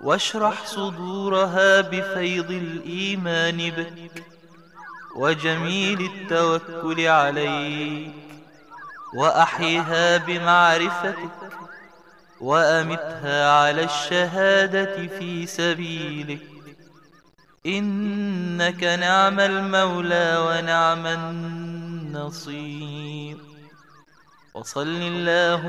واشرح صدورها بفيض الإيمان بك وجميل التوكل عليك، وأحيها بمعرفتك، وأمتها على الشهادة في سبيلك، إنك نعم المولى ونعم النصير. وصل الله